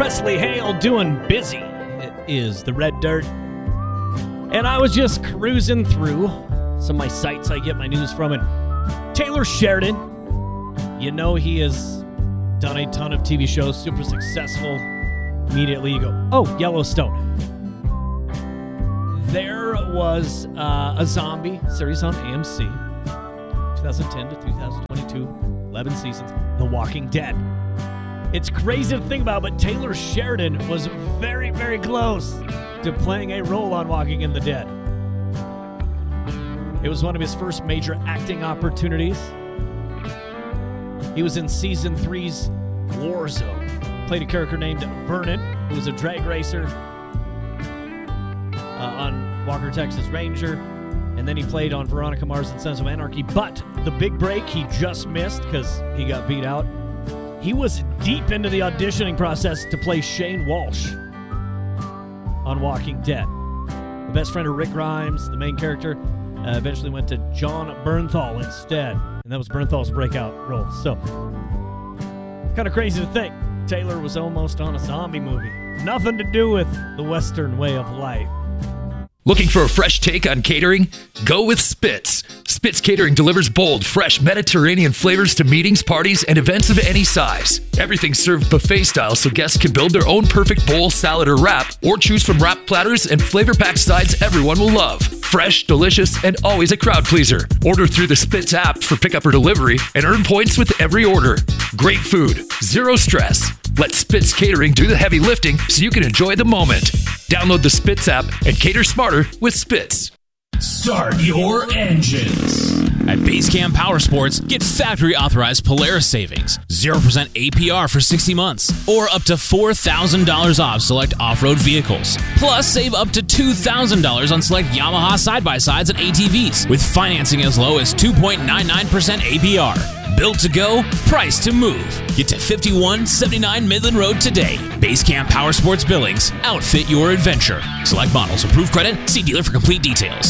Presley Hale doing Busy. It is the Red Dirt. And I was just cruising through some of my sites I get my news from. And Taylor Sheridan, you know he has done a ton of TV shows, super successful. Immediately you go, oh, Yellowstone. There was a zombie series on AMC, 2010 to 2022, 11 seasons, The Walking Dead. It's crazy to think about, but Taylor Sheridan was very, very close to playing a role on Walking in the Dead. It was one of his first major acting opportunities. He was in Season 3's Warzone. Played a character named Vernon, who was a drag racer on Walker, Texas Ranger. And then he played on Veronica Mars and Sons of Anarchy. But the big break he just missed because he got beat out. He was deep into the auditioning process to play Shane Walsh on Walking Dead. The best friend of Rick Grimes, the main character, eventually went to John Bernthal instead. And that was Bernthal's breakout role. So, kind of crazy to think. Taylor was almost on a zombie movie. Nothing to do with the Western way of life. Looking for a fresh take on catering? Go with Spitz. Spitz Catering delivers bold, fresh Mediterranean flavors to meetings, parties, and events of any size. Everything's served buffet style so guests can build their own perfect bowl, salad, or wrap, or choose from wrap platters and flavor-packed sides everyone will love. Fresh, delicious, and always a crowd pleaser. Order through the Spitz app for pickup or delivery and earn points with every order. Great food, zero stress. Let Spitz Catering do the heavy lifting so you can enjoy the moment. Download the Spitz app and cater smarter with Spitz. Start your engines. At Basecamp Power Sports, get factory-authorized Polaris savings, 0% APR for 60 months, or up to $4,000 off select off-road vehicles. Plus, save up to $2,000 on select Yamaha side-by-sides and ATVs, with financing as low as 2.99% APR. Built to go, priced to move. Get to 5179 Midland Road today. Basecamp Power Sports Billings. Outfit your adventure. Select models. Approved credit. See dealer for complete details.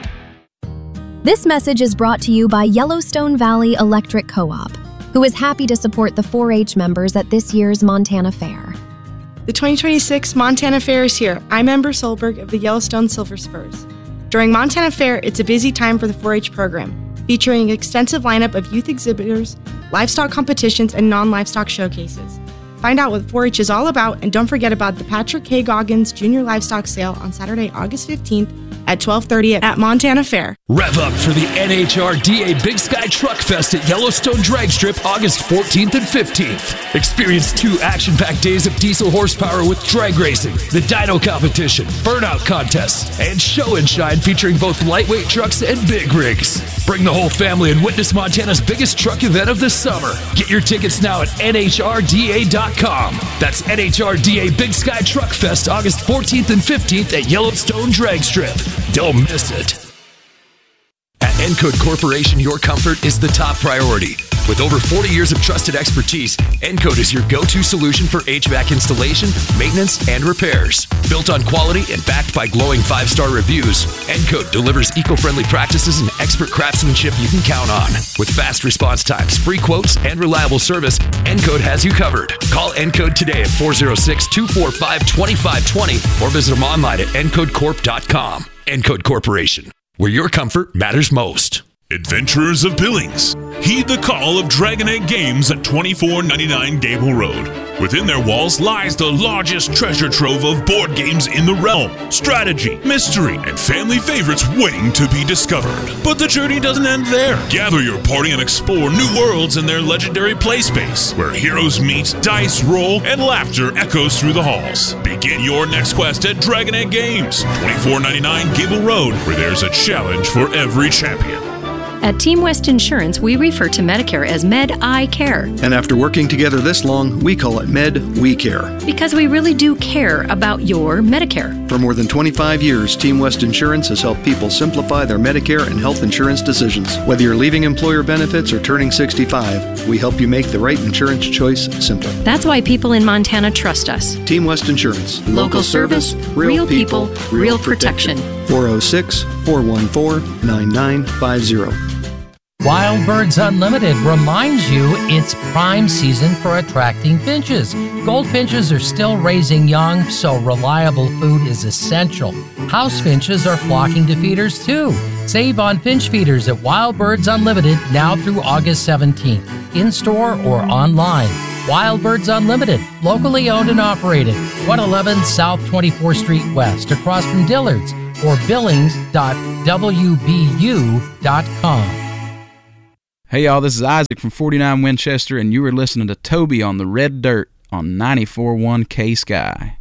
This message is brought to you by Yellowstone Valley Electric Co-op, who is happy to support the 4-H members at this year's Montana Fair. The 2026 Montana Fair is here. I'm Ember Solberg of the Yellowstone Silver Spurs. During Montana Fair, it's a busy time for the 4-H program, featuring an extensive lineup of youth exhibitors, livestock competitions, and non-livestock showcases. Find out what 4-H is all about, and don't forget about the Patrick K. Goggins Junior Livestock Sale on Saturday, August 15th at 12:30 at Montana Fair. Rev up for the NHRDA Big Sky Truck Fest at Yellowstone Drag Strip August 14th and 15th. Experience 2 action-packed days of diesel horsepower with drag racing, the dyno competition, burnout contests, and show and shine featuring both lightweight trucks and big rigs. Bring the whole family and witness Montana's biggest truck event of the summer. Get your tickets now at NHRDA.com. That's NHRDA Big Sky Truck Fest August 14th and 15th at Yellowstone Drag Strip. Don't miss it. At Encode Corporation, your comfort is the top priority. With over 40 years of trusted expertise, Encode is your go-to solution for HVAC installation, maintenance, and repairs. Built on quality and backed by glowing 5-star reviews, Encode delivers eco-friendly practices and expert craftsmanship you can count on. With fast response times, free quotes, and reliable service, Encode has you covered. Call Encode today at 406-245-2520 or visit them online at encodecorp.com. Encode Corporation, where your comfort matters most. Adventurers of Billings, heed the call of Dragonette Games at 2499 Gable Road. Within their walls lies the largest treasure trove of board games in the realm. Strategy, mystery, and family favorites waiting to be discovered. But the journey doesn't end there. Gather your party and explore new worlds in their legendary play space, where heroes meet, dice roll, and laughter echoes through the halls. Begin your next quest at Dragonette Games, 2499 Gable Road, where there's a challenge for every champion. At Team West Insurance, we refer to Medicare as Med-I-Care. And after working together this long, we call it Med-We-Care. Because we really do care about your Medicare. For more than 25 years, Team West Insurance has helped people simplify their Medicare and health insurance decisions. Whether you're leaving employer benefits or turning 65, we help you make the right insurance choice simpler. That's why people in Montana trust us. Team West Insurance. Local service, real people, real protection. 406-414-9950. Wild Birds Unlimited reminds you it's prime season for attracting finches. Goldfinches are still raising young, so reliable food is essential. House finches are flocking to feeders too. Save on finch feeders at Wild Birds Unlimited now through August 17th, in-store or online. Wild Birds Unlimited, locally owned and operated, 111 South 24th Street West, across from Dillard's, or billings.wbu.com. Hey y'all, this is Isaac from 49 Winchester, and you are listening to Toby on the Red Dirt on 94.1 K-Sky.